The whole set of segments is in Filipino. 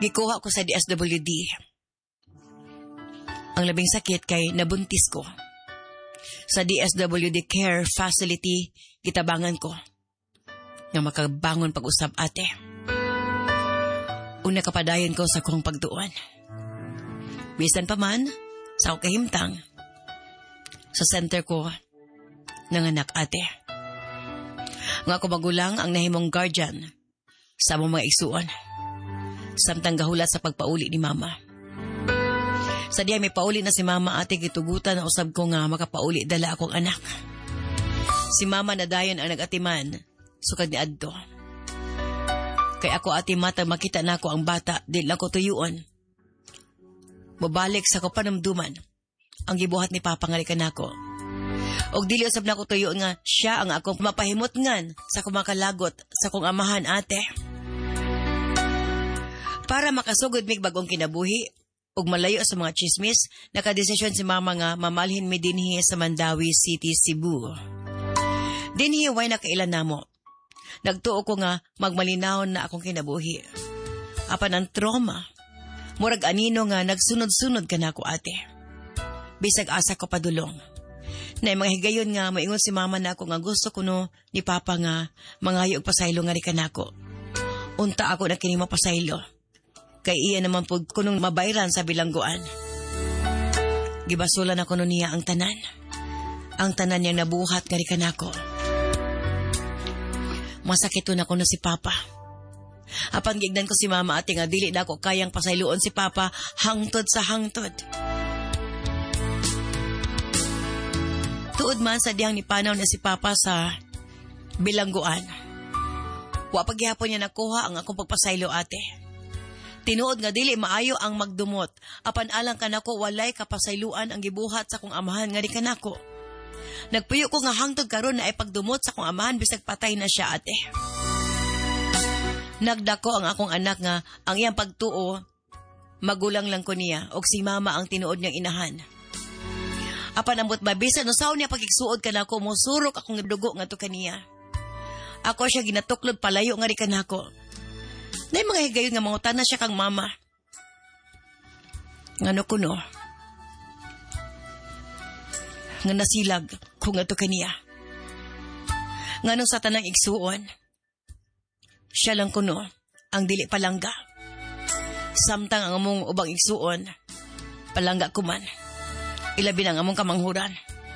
Gikuha ko sa DSWD. Ang labing sakit kay nabuntis ko. Sa DSWD Care Facility, gitabangan ko. Nga makabangon pag-usab ate. Una kapadayon ko sa kong pagtuon. Bisan pa man, sa akong kahimtang. Sa center ko, nanganak ate. Nga ako magulang ang nahimong guardian sa among mga igsuon. Samtang gahulat sa pagpauli ni mama. Sa diya may pauli na si mama ate gitugutan na usab ko nga makapauli dala akong anak. Si mama na dayon ang nag-atiman, sukad ni adto. Kay ako ati matang makita na ako ang bata, di lang ko tuyuon. Mabalik sa kapanamduman, ang gibuhat ni Papa nga likan ako. Og dili usab na ko tuyuon nga siya ang akong mapahimutngan sa kumakalagot sa kong amahan ate. Para makasugod mig bagong kinabuhi, ug malayo sa mga chismis, nakadesisyon si mama nga mamalhin mi dinhi sa Mandawi City, Cebu. Dinhi way nakailan namo. Nagtuo ko nga magmalinahon na akong kinabuhi. Apan ang trauma, murag anino nga nagsunod-sunod ka na ako ate. Bisag asa ko padulong. Na mga higayon nga maingon si mama na ako nga gusto ko no ni Papa nga mangayo og pasaylo nga ni kanako. Unta ako na kini mapasaylo. Kay iya naman po kunong mabayran sa bilangguan. Gibasulan ako niya ang tanan. Ang tanan niyang nabuhat nga ni kanako. Masakit na ko na si Papa. Apan gignan ko si mama ate nga dili na ako kayang pasayloon si Papa hangtod sa hangtod. Tuod man sa diyang nipanaw na si Papa sa bilangguan. Wa pagyapon niya nakuha ang akong pagpasaylo ate. Tinuod nga dili maayo ang magdumot. Apan alang kanako walay kapasayluan ang gibuhat sa kong amahan nga di kanako. Nagpuyo ko nga hangtod karon na ay pagdumot sa kong amahan bisag patay na siya ate. Nagdako ang akong anak nga ang iyang pagtuo magulang lang ko niya og si mama ang tinuod niyang inahan. Apan ambot ba bisan no saw niya pagigsuod kanako mo surok akong dugo nga to kaniya. Ako siya ginatuklod palayo nga ri kanako. Nay mga higayon nga mangutan na siya kang mama. Ngano kuno? Nga nasilag kung ato kaniya. Nganong sa tanang igsuon? Siya lang kuno ang dili palangga. Samtang ang among ubang igsuon, palangga kuman. Ilabi na ang among kamanghuran.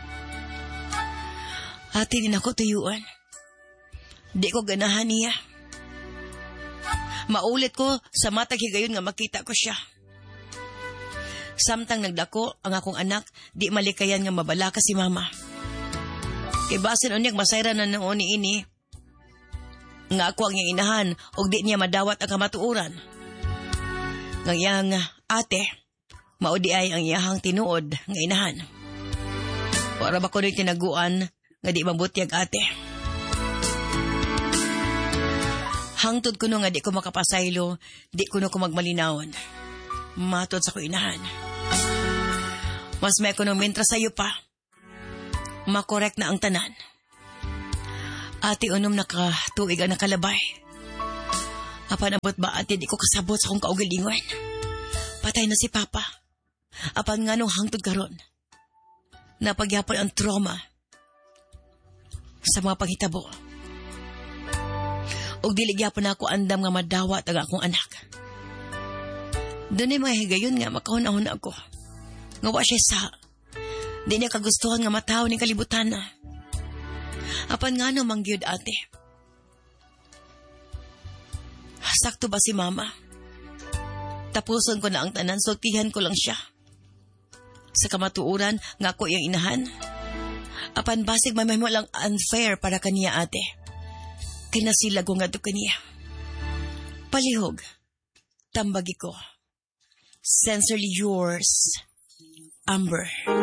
Ate din ako tuyuan. Di ko ganahan niya. Maulit ko sa matag higayon nga makita ko siya. Samtang nagdako ang akong anak, di malikayan nga mabala ka si mama. Ibasin unyag masayra na noon ni ini. Nga ako ang iyang inahan og di niya madawat ang kamatuuran. Nga iyang ate, maudi ay ang iyahang tinuod nga inahan. Para ba ko na'y tinaguan nga di mabutyag ate. Hangtod kuno nga di ko makapasaylo, di kuno ko magmalinawon. Matod sa ko inahan. Mas may kuno mintra sa'yo pa. Makorek na ang tanan. Ate unom nakatuig ang nakalabay. Apan abot ba ate di ko kasabot sa kong kaugalingon. Patay na si Papa. Apan nga nung hangtod karon. Napagyapon ang trauma sa mga panghitabo. Og dili gyapon ako andam nga madawat ang akong anak. Doon ay mga higayon nga makahunahon ako. Nga wa siya sa di niya kagustuhan nga mataw ni kalibutan na. Apan nga no mangyod ate. Sakto ba si mama? Tapuson ko na ang tanan, sultihan ko lang siya. Sa kamatuuran nga ako iyang inahan. Apan basig may mo lang unfair para kaniya ate. Kinasilag ko nga to kaniya. Palihog, tambagi ko. Sincerely yours, Amber.